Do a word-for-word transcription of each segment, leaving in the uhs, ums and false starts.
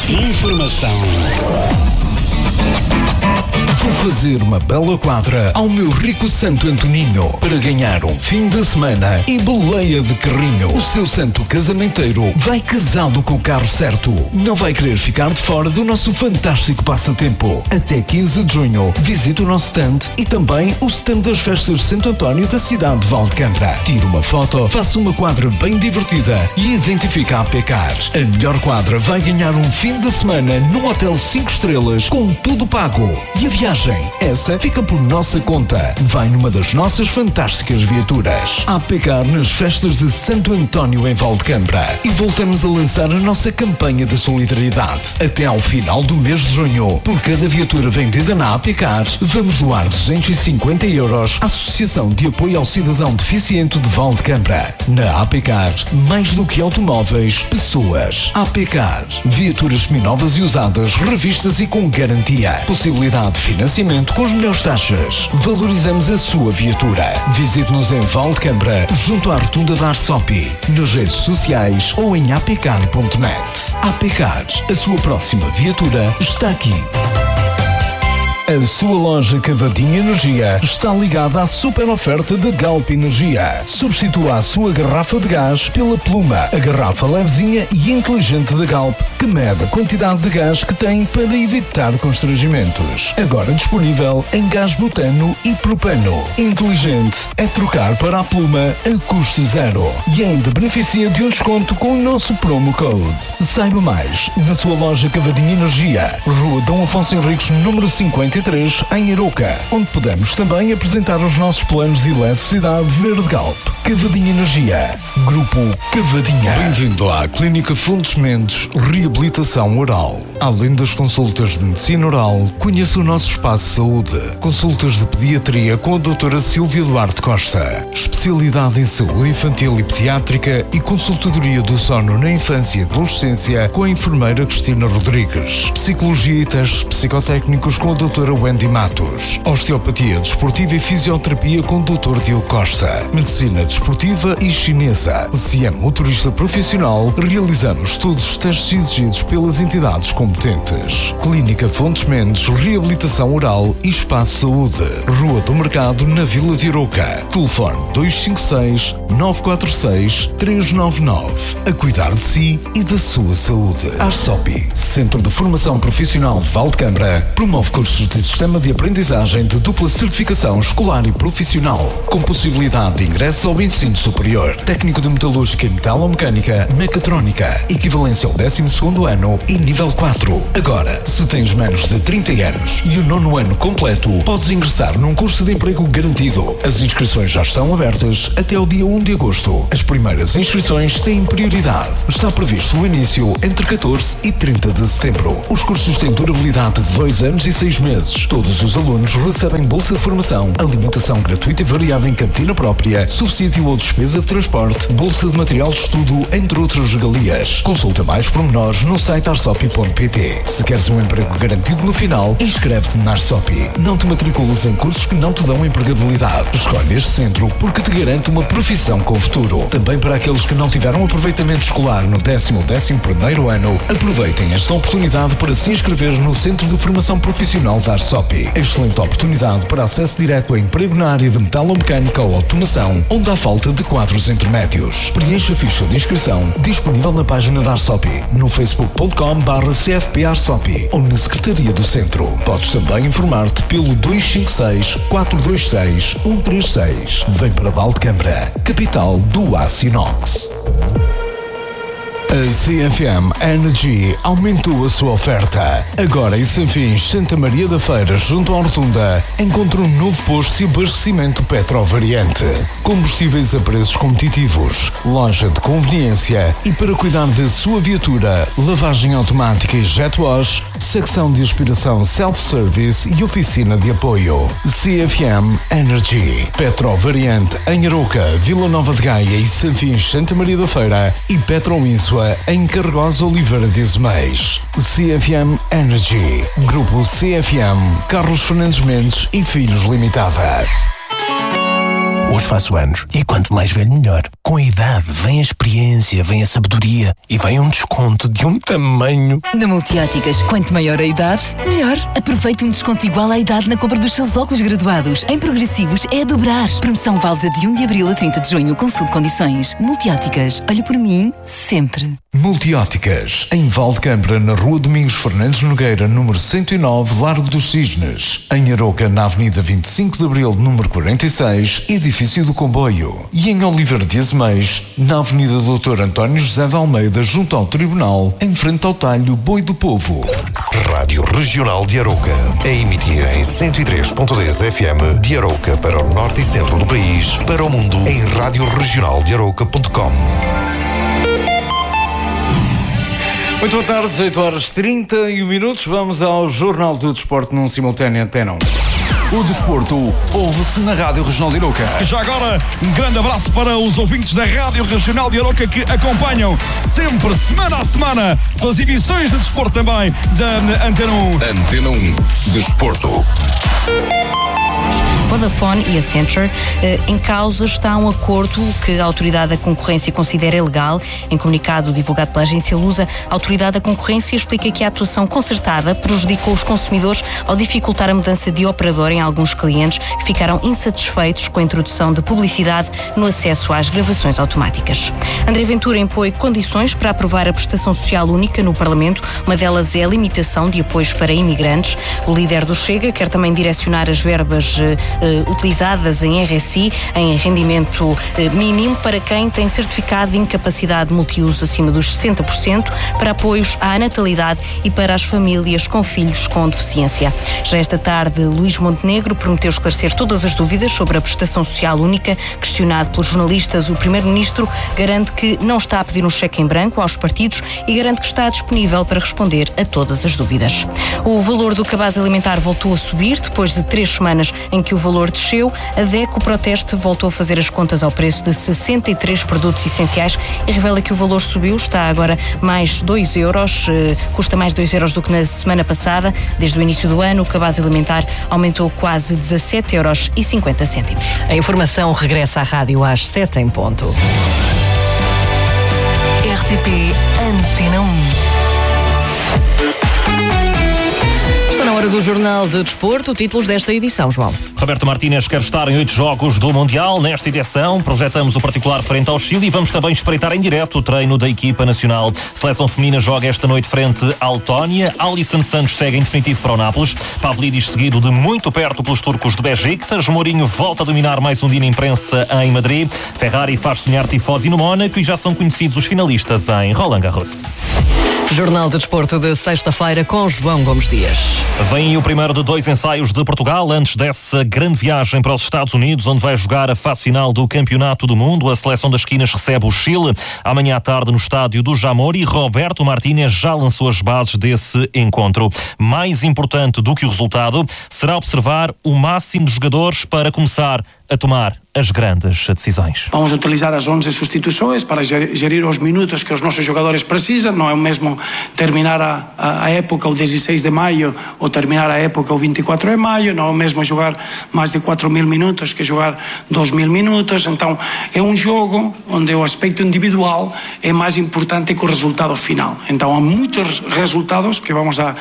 Informação. Vou fazer uma bela quadra ao meu rico Santo Antoninho para ganhar um fim de semana e boleia de carrinho. O seu santo casamenteiro vai casado com o carro certo. Não vai querer ficar de fora do nosso fantástico passatempo. Até quinze de junho, visite o nosso stand e também o stand das festas de Santo António da cidade de Valdecambra. Tire uma foto, faça uma quadra bem divertida e identifique a APCAR. A melhor quadra vai ganhar um fim de semana num hotel cinco estrelas com tudo pago. E a viagem, essa fica por nossa conta. Vai numa das nossas fantásticas viaturas. APCAR nas festas de Santo António em Valdecambra. E voltamos a lançar a nossa campanha de solidariedade. Até ao final do mês de junho, por cada viatura vendida na APCAR, vamos doar duzentos e cinquenta euros à Associação de Apoio ao Cidadão Deficiente de Valdecambra. Na APCAR, mais do que automóveis, pessoas. APCAR, viaturas seminovas e usadas, revistas e com garantia. Possibilidade de financiamento com as melhores taxas. Valorizamos a sua viatura. Visite-nos em Valdecambra, junto à rotunda da Arsopi, nas redes sociais ou em apcar ponto net. APCAR, a sua próxima viatura está aqui. A sua loja Cavadinha Energia está ligada à super oferta da Galp Energia. Substitua a sua garrafa de gás pela Pluma, a garrafa levezinha e inteligente da Galp, que mede a quantidade de gás que tem para evitar constrangimentos. Agora disponível em gás butano e propano. Inteligente é trocar para a Pluma a custo zero e ainda beneficia de um desconto com o nosso promo code. Saiba mais na sua loja Cavadinha Energia, Rua Dom Afonso Henriques, número cinquenta e três, em Arouca, onde podemos também apresentar os nossos planos de eletricidade Verde Galp. Cavadinha Energia, Grupo Cavadinha. Bem-vindo à Clínica Fontes Mendes Reabilitação Oral. Além das consultas de medicina oral, conheça o nosso espaço de saúde. Consultas de pediatria com a doutora Silvia Duarte Costa. Especialidade em saúde infantil e pediátrica e consultadoria do sono na infância e adolescência com a enfermeira Cristina Rodrigues. Psicologia e testes psicotécnicos com a doutora Wendy Matos. Osteopatia desportiva e fisioterapia com o doutor Diogo Costa. Medicina desportiva e chinesa. Se é motorista profissional, realizamos todos os testes exigidos pelas entidades competentes. Clínica Fontes Mendes Reabilitação Oral e Espaço Saúde. Rua do Mercado, na Vila de Arouca. Telefone dois cinco seis, nove quatro seis, três nove nove. A cuidar de si e da sua saúde. Arsopi, Centro de Formação Profissional de Valdecambra, promove cursos de Sistema de Aprendizagem de dupla certificação escolar e profissional, com possibilidade de ingresso ao ensino superior. Técnico de Metalúrgica e Metalomecânica, Mecatrónica, equivalência ao décimo segundo ano e nível quatro. Agora, se tens menos de trinta anos e o nono ano completo, podes ingressar num curso de emprego garantido. As inscrições já estão abertas até ao dia um de agosto. As primeiras inscrições têm prioridade. Está previsto o início entre catorze e trinta de setembro. Os cursos têm durabilidade de dois anos e seis meses. Todos os alunos recebem bolsa de formação, alimentação gratuita e variada em cantina própria, subsídio ou despesa de transporte, bolsa de material de estudo, entre outras regalias. Consulta mais pormenores no site arsopi ponto pt. Se queres um emprego garantido no final, inscreve-te na Arsopi. Não te matriculas em cursos que não te dão empregabilidade. Escolhe este centro porque te garante uma profissão com futuro. Também para aqueles que não tiveram aproveitamento escolar no décimo ou décimo primeiro ano, aproveitem esta oportunidade para se inscrever no Centro de Formação Profissional da Arsopi. Excelente oportunidade para acesso direto a emprego na área de metalomecânica ou automação, onde há falta de quadros intermédios. Preencha a ficha de inscrição disponível na página da Arsopi, no facebook ponto com barra c f p arsopi ou na Secretaria do Centro. Podes também informar-te pelo dois cinco seis, quatro dois seis, um três seis. Vem para Valdecambra, capital do aço inox. A C F M Energy aumentou a sua oferta. Agora em Sanfins, Santa Maria da Feira, junto à Rotunda, encontra um novo posto de abastecimento Petrovariante. Combustíveis a preços competitivos, loja de conveniência e para cuidar da sua viatura, lavagem automática e jet wash, secção de aspiração self-service e oficina de apoio. C F M Energy. Petrovariante em Arouca, Vila Nova de Gaia e Sanfins, Santa Maria da Feira e Petroínsua em Cargosa Oliveira de Azeméis. C F M Energy. Grupo C F M. Carlos Fernandes Mendes e Filhos Limitada. Hoje faço anos e quanto mais velho melhor. Com a idade vem a experiência, vem a sabedoria e vem um desconto de um tamanho. Na Multióticas, quanto maior a idade, melhor. Aproveite um desconto igual à idade na compra dos seus óculos graduados. Em progressivos é a dobrar. Promoção válida de um de abril a trinta de junho. Consulte condições. Multióticas, olha por mim, sempre. Multióticas, em Valdecambra, na Rua Domingos Fernandes Nogueira, número cento e nove, Largo dos Cisnes. Em Aroca, na Avenida vinte e cinco de abril, número quarenta e seis, Edifício do Comboio. E em Oliveira de Azeméis, na Avenida doutor António José de Almeida, junto ao Tribunal, em frente ao talho Boi do Povo. Rádio Regional de Aroca, a emitir em cento e três ponto dez F M de Aroca para o norte e centro do país, para o mundo em rádio regional de aroca ponto com. Muito boa tarde, dezoito horas e trinta e um minutos. Vamos ao Jornal do Desporto num simultâneo Antena um. O desporto ouve-se na Rádio Regional de Aroca. Já agora, um grande abraço para os ouvintes da Rádio Regional de Aroca que acompanham sempre, semana a semana, pelas emissões de desporto também da Antena um. Antena um, Desporto. Vodafone e Accenture. Em causa está um acordo que a Autoridade da Concorrência considera ilegal. Em comunicado divulgado pela agência Lusa, a Autoridade da Concorrência explica que a atuação concertada prejudicou os consumidores ao dificultar a mudança de operador em alguns clientes que ficaram insatisfeitos com a introdução de publicidade no acesso às gravações automáticas. André Ventura impõe condições para aprovar a prestação social única no Parlamento. Uma delas é a limitação de apoios para imigrantes. O líder do Chega quer também direcionar as verbas Uh, utilizadas em R S I em rendimento uh, mínimo para quem tem certificado de incapacidade multiuso acima dos sessenta por cento, para apoios à natalidade e para as famílias com filhos com deficiência. Já esta tarde, Luís Montenegro prometeu esclarecer todas as dúvidas sobre a prestação social única. Questionado pelos jornalistas, o primeiro-ministro garante que não está a pedir um cheque em branco aos partidos e garante que está disponível para responder a todas as dúvidas. O valor do cabaz alimentar voltou a subir depois de três semanas em que o valor desceu. A DECO Proteste voltou a fazer as contas ao preço de sessenta e três produtos essenciais e revela que o valor subiu, está agora mais dois euros, custa mais dois euros do que na semana passada. Desde o início do ano, o cabaz alimentar aumentou quase dezassete euros e cinquenta cêntimos. A informação regressa à rádio às sete em ponto. R T P Antena um. Na hora do Jornal de Desporto, títulos desta edição, João. Roberto Martínez quer estar em oito jogos do Mundial. Nesta edição, projetamos o particular frente ao Chile e vamos também espreitar em direto o treino da equipa nacional. Seleção feminina joga esta noite frente à Letónia. Alisson Santos segue em definitivo para o Nápoles. Pavlidis seguido de muito perto pelos turcos de Besiktas. Mourinho volta a dominar mais um dia na imprensa em Madrid. Ferrari faz sonhar tifosi no Mónaco e já são conhecidos os finalistas em Roland Garros. Jornal de Desporto de sexta-feira com João Gomes Dias. Vem o primeiro de dois ensaios de Portugal antes dessa grande viagem para os Estados Unidos, onde vai jogar a fase final do Campeonato do Mundo. A seleção das esquinas recebe o Chile amanhã à tarde no estádio do Jamor e Roberto Martínez já lançou as bases desse encontro. Mais importante do que o resultado será observar o máximo de jogadores para começar a tomar as grandes decisões. Vamos utilizar as onze substituições para gerir os minutos que os nossos jogadores precisam. Não é o mesmo terminar a, a, a época o dezesseis de maio ou terminar a época o vinte e quatro de maio. Não é o mesmo jogar mais de quatro mil minutos que jogar dois mil minutos. Então é um jogo onde o aspecto individual é mais importante que o resultado final. Então há muitos resultados que vamos a,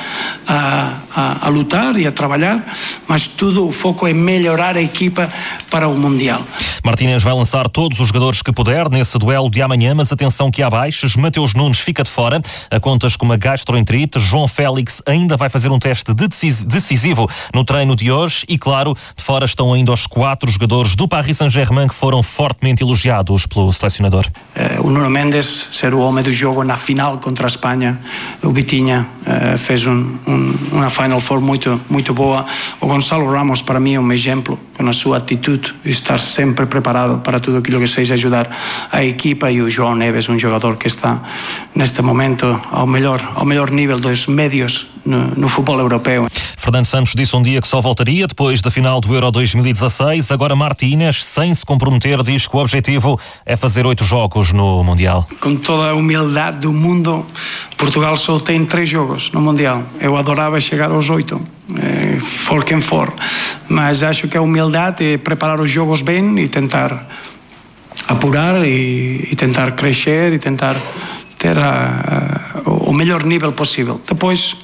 a, a, a lutar e a trabalhar, mas tudo o foco é melhorar a equipa para o Mundial. Martínez vai lançar todos os jogadores que puder nesse duelo de amanhã, mas atenção que há baixas. Mateus Nunes fica de fora, a contas com uma gastroenterite. João Félix ainda vai fazer um teste decisivo no treino de hoje e, claro, de fora estão ainda os quatro jogadores do Paris Saint-Germain que foram fortemente elogiados pelo selecionador. Uh, o Nuno Mendes ser o homem do jogo na final contra a Espanha. O Vitinha uh, fez um, um, uma Final Four muito, muito boa. O Gonçalo Ramos, para mim, é um exemplo com a sua atitude e estar sempre preparado para tudo aquilo que seja ajudar a equipa, e o João Neves, um jogador que está neste momento ao melhor, ao melhor nível dos médios no, no futebol europeu. Fernando Santos disse um dia que só voltaria depois da final do Euro dois mil e dezasseis. Agora Martínez, sem se comprometer, diz que o objetivo é fazer oito jogos no Mundial. Com toda a humildade do mundo, Portugal só tem três jogos no Mundial. Eu adorava chegar aos oito. for quem for. Mas acho que a humildade é preparar os jogos bem e tentar apurar e, e tentar crescer e tentar ter a, a, o melhor nível possível. Depois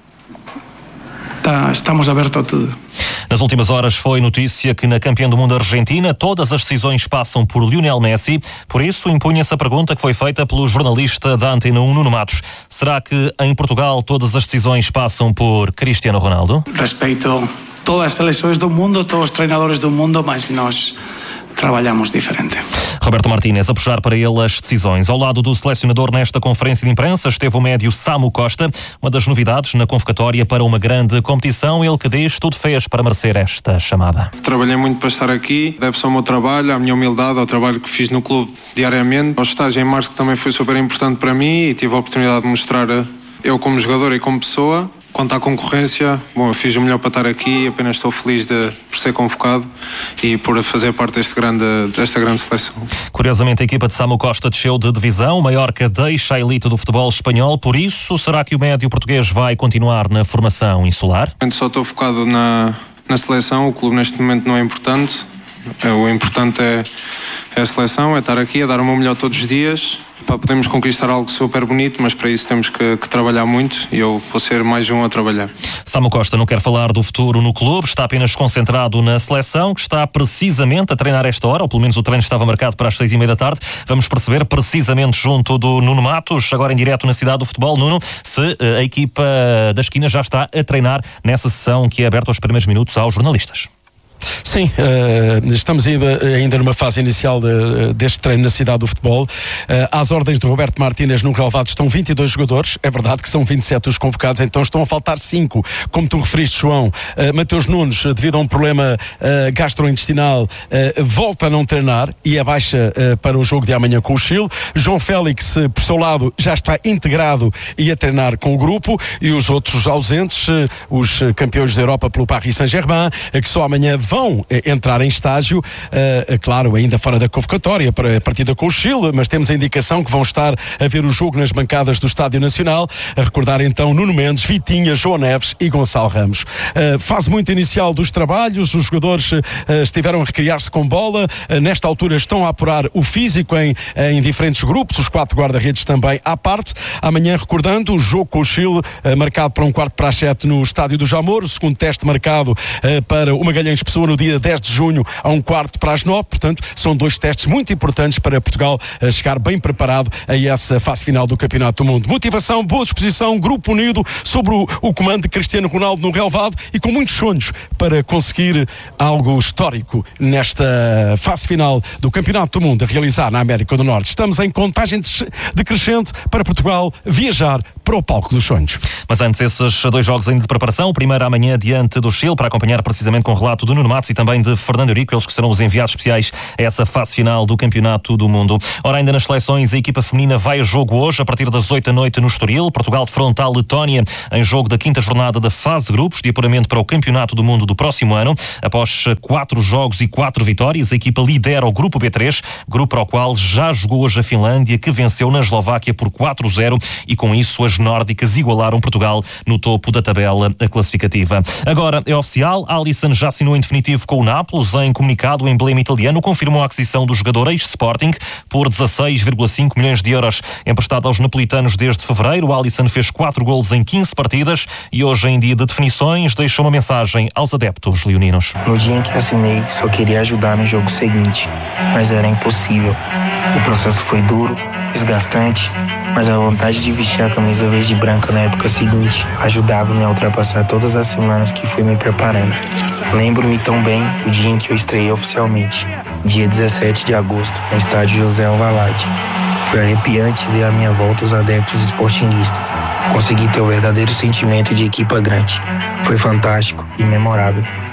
tá, estamos abertos a tudo. Nas últimas horas foi notícia que na campeã do mundo Argentina todas as decisões passam por Lionel Messi. Por isso impunha-se a pergunta que foi feita pelo jornalista da Antena um, Nuno Matos. Será que em Portugal todas as decisões passam por Cristiano Ronaldo? Respeito todas as seleções do mundo, todos os treinadores do mundo, mas nós trabalhamos diferente. Roberto Martínez a puxar para ele as decisões. Ao lado do selecionador nesta conferência de imprensa esteve o médio Samu Costa, uma das novidades na convocatória para uma grande competição. Ele que diz tudo fez para merecer esta chamada. Trabalhei muito para estar aqui, deve-se ao meu trabalho, à minha humildade, ao trabalho que fiz no clube diariamente, ao estágio em março que também foi super importante para mim e tive a oportunidade de mostrar eu como jogador e como pessoa. Quanto à concorrência, bom, eu fiz o melhor para estar aqui, apenas estou feliz de, por ser convocado e por fazer parte deste grande, desta grande seleção. Curiosamente, a equipa de Samu Costa desceu de divisão, o Mallorca deixa a elite do futebol espanhol, por isso, será que o médio português vai continuar na formação insular? Eu só estou focado na, na seleção, o clube neste momento não é importante, o importante é, é a seleção, é estar aqui, é dar o meu melhor todos os dias, para podermos conquistar algo super bonito, mas para isso temos que, que trabalhar muito e eu vou ser mais um a trabalhar. Samu Costa não quer falar do futuro no clube, está apenas concentrado na seleção, que está precisamente a treinar esta hora, ou pelo menos o treino estava marcado para as seis e meia da tarde. Vamos perceber precisamente junto do Nuno Matos, agora em direto na cidade do futebol, Nuno, se a equipa da esquina já está a treinar nessa sessão que é aberta aos primeiros minutos aos jornalistas. Sim, uh, estamos ainda, ainda numa fase inicial de, deste treino na cidade do futebol. Uh, às ordens de Roberto Martínez no relevado estão vinte e dois jogadores, é verdade que são vinte e sete os convocados, então estão a faltar cinco, como tu referiste, João. Uh, Mateus Nunes, devido a um problema uh, gastrointestinal, uh, volta a não treinar e é baixa uh, para o jogo de amanhã com o Chile. João Félix, uh, por seu lado, já está integrado e a treinar com o grupo, e os outros ausentes, uh, os uh, campeões da Europa pelo Paris Saint-Germain, uh, que só amanhã vão entrar em estágio, uh, claro, ainda fora da convocatória para a partida com o Chile, mas temos a indicação que vão estar a ver o jogo nas bancadas do Estádio Nacional, a recordar então Nuno Mendes, Vitinha, João Neves e Gonçalo Ramos. Uh, fase muito inicial dos trabalhos, os jogadores uh, estiveram a recriar-se com bola, uh, nesta altura estão a apurar o físico em, em diferentes grupos, os quatro guarda-redes também à parte. Amanhã, recordando, o jogo com o Chile, uh, marcado para um quarto para as sete no Estádio do Jamor, o segundo teste marcado uh, para o Magalhães Pessoa no dia dez de junho a um quarto para as nove, portanto são dois testes muito importantes para Portugal uh, chegar bem preparado a essa fase final do Campeonato do Mundo. Motivação, boa disposição, grupo unido sobre o, o comando de Cristiano Ronaldo no relevado e com muitos sonhos para conseguir algo histórico nesta fase final do Campeonato do Mundo a realizar na América do Norte. Estamos em contagem decrescente para Portugal viajar para o palco dos sonhos. Mas antes, esses dois jogos ainda de preparação, o primeiro amanhã diante do Chile, para acompanhar precisamente com o relato do Nuno Matos e também de Fernando Eurico, eles que serão os enviados especiais a essa fase final do Campeonato do Mundo. Ora, ainda nas seleções, a equipa feminina vai a jogo hoje, a partir das oito da noite no Estoril. Portugal defronta a Letónia em jogo da quinta jornada da fase de grupos, de apuramento para o Campeonato do Mundo do próximo ano. Após quatro jogos e quatro vitórias, a equipa lidera o grupo B três, grupo ao qual já jogou hoje a Finlândia, que venceu na Eslováquia por quatro a zero, e com isso as nórdicas igualaram Portugal no topo da tabela classificativa. Agora é oficial, Alisson já assinou em definitivo com o Nápoles. Em comunicado, o emblema italiano confirmou a aquisição do jogador ex-Sporting por dezasseis vírgula cinco milhões de euros. Emprestado aos napolitanos desde fevereiro, o Alisson fez quatro golos em quinze partidas e hoje, em dia de definições, deixou uma mensagem aos adeptos leoninos. No dia em que assinei, só queria ajudar no jogo seguinte, mas era impossível. O processo foi duro, desgastante, mas a vontade de vestir a camisa verde e branca na época seguinte ajudava-me a ultrapassar todas as semanas que fui me preparando. Lembro-me tão bem o dia em que eu estreiei oficialmente, dia dezessete de agosto, no estádio José Alvalade. Foi arrepiante ver à minha volta os adeptos esportinguistas. Consegui ter o verdadeiro sentimento de equipa grande. Foi fantástico e memorável.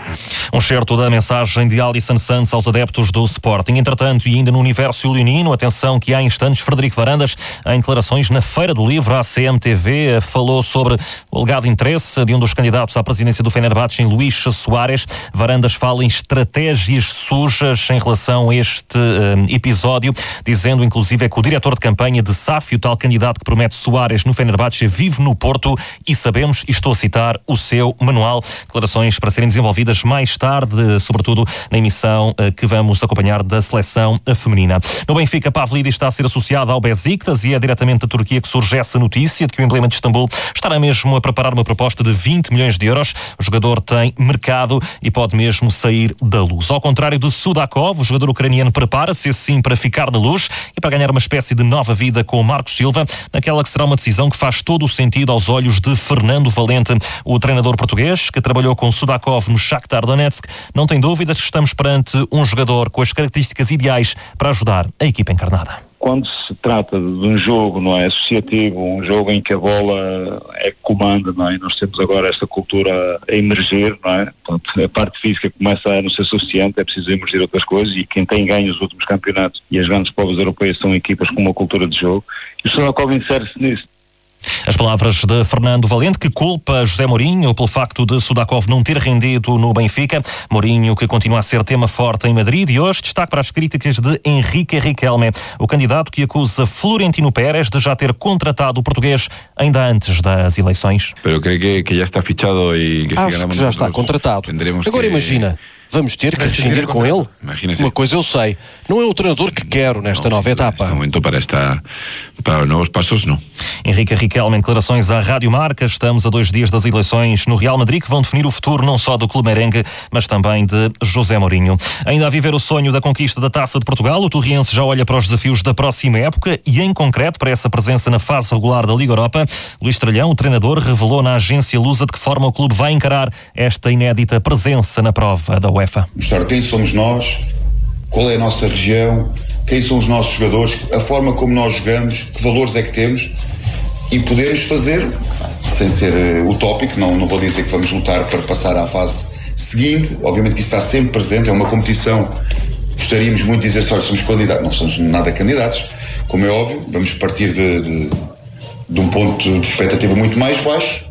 Um certo da mensagem de Alisson Santos aos adeptos do Sporting. Entretanto, e ainda no universo leonino, atenção que há instantes, Frederico Varandas, em declarações na Feira do Livro, à C M T V, falou sobre o alegado interesse de um dos candidatos à presidência do Fenerbahçe, Luís Soares. Varandas fala em estratégias sujas em relação a este um, episódio, dizendo inclusive é que o diretor de campanha de S A F, o tal candidato que promete Soares no Fenerbahçe, vive no Porto e sabemos, e estou a citar, o seu manual. Declarações para serem desenvolvidas mais tarde, sobretudo na emissão uh, que vamos acompanhar da seleção feminina. No Benfica, Pavlidis está a ser associado ao Besiktas e é diretamente da Turquia que surge essa notícia de que o emblema de Istambul estará mesmo a preparar uma proposta de vinte milhões de euros. O jogador tem mercado e pode mesmo sair da luz. Ao contrário do Sudakov, o jogador ucraniano prepara-se assim para ficar na luz e para ganhar uma espécie de nova vida com o Marco Silva, naquela que será uma decisão que faz todo o sentido aos olhos de Fernando Valente. O treinador português, que trabalhou com Sudakov no Shakhtar Donetsk, não tem dúvidas que estamos perante um jogador com as características ideais para ajudar a equipa encarnada. Quando se trata de um jogo, não é, associativo, um jogo em que a bola é que comanda, não é? Nós temos agora esta cultura a emergir, não é? Portanto, a parte física começa a não ser suficiente, é preciso emergir outras coisas, e quem tem ganho os últimos campeonatos e as grandes provas europeias são equipas com uma cultura de jogo, e o Sudakov insere-se nisso. As palavras de Fernando Valente, que culpa José Mourinho pelo facto de Sudakov não ter rendido no Benfica. Mourinho, que continua a ser tema forte em Madrid, e hoje destaque para as críticas de Henrique Riquelme, o candidato que acusa Florentino Pérez de já ter contratado o português ainda antes das eleições. Pero cree que, que já está fichado e que Acho que já está contratado. Agora que... imagina, vamos ter que rescindir com ele? Imagina-se. Uma coisa eu sei, não é o treinador que quero nesta não, nova etapa. Neste momento para, esta, para novos passos, não. Henrique Riquelme, em declarações à Rádio Marca. Estamos a dois dias das eleições no Real Madrid, que vão definir o futuro não só do clube merengue, mas também de José Mourinho. Ainda a viver o sonho da conquista da Taça de Portugal, o Torriense já olha para os desafios da próxima época e, em concreto, para essa presença na fase regular da Liga Europa. Luís Tralhão, o treinador, revelou na agência Lusa de que forma o clube vai encarar esta inédita presença na prova da UEFA. Mostrar quem somos nós, qual é a nossa região, quem são os nossos jogadores, a forma como nós jogamos, que valores é que temos, e podemos fazer, sem ser uh, utópico, não, não vou dizer que vamos lutar para passar à fase seguinte, obviamente que isso está sempre presente, é uma competição, gostaríamos muito de dizer, olha, somos candidatos, não somos nada candidatos, como é óbvio, vamos partir de, de, de um ponto de expectativa muito mais baixo,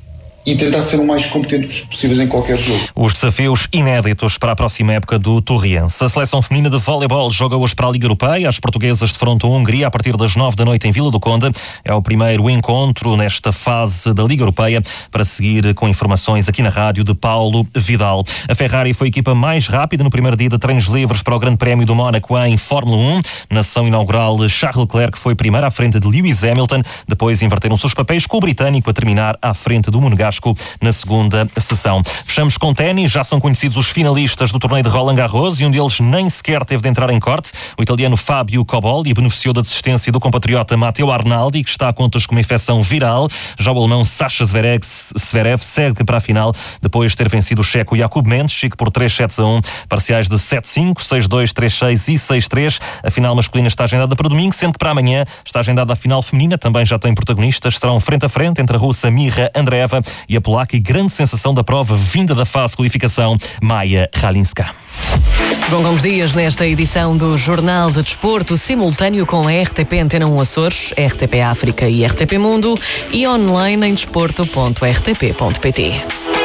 e tentar ser o mais competentes possíveis em qualquer jogo. Os desafios inéditos para a próxima época do Torriense. A seleção feminina de voleibol joga hoje para a Liga Europeia. As portuguesas defrontam a Hungria a partir das nove da noite em Vila do Conde. É o primeiro encontro nesta fase da Liga Europeia, para seguir com informações aqui na rádio de Paulo Vidal. A Ferrari foi a equipa mais rápida no primeiro dia de treinos livres para o Grande Prémio do Mónaco em Fórmula um. Na sessão inaugural, Charles Leclerc foi primeiro à frente de Lewis Hamilton. Depois inverteram-se os papéis, com o britânico a terminar à frente do monegasco na segunda sessão. Fechamos com ténis. Já são conhecidos os finalistas do torneio de Roland Garros e um deles nem sequer teve de entrar em corte. O italiano Fábio Cobolli beneficiou da desistência do compatriota Matteo Arnaldi, que está a contas com uma infecção viral. Já o alemão Sasha Zverev, Zverev segue para a final depois de ter vencido o checo Jakub Menchik por três sets a um, parciais de sete cinco, seis dois, três seis e seis três. A final masculina está agendada para domingo, sendo que para amanhã está agendada a final feminina. Também já tem protagonistas, serão frente a frente entre a russa Mira Andreeva e a polaca e grande sensação da prova vinda da fase de qualificação, Maia Halinska. João Gomes Dias, nesta edição do Jornal de Desporto, simultâneo com a R T P Antena um Açores, R T P África e R T P Mundo, e online em desporto ponto r t p ponto p t.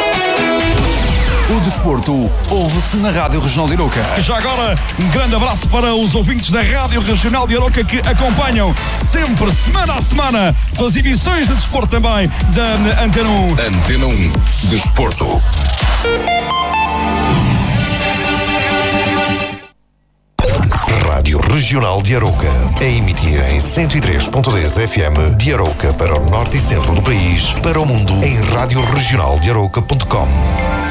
O desporto ouve-se na Rádio Regional de Arouca. Já agora, um grande abraço para os ouvintes da Rádio Regional de Arouca, que acompanham sempre, semana a semana, as emissões de desporto também da Antena um. Antena um Desporto. Rádio Regional de Arouca, a emitir em cento e três ponto dez F M de Arouca para o norte e centro do país, para o mundo em rádio regional de arouca ponto com.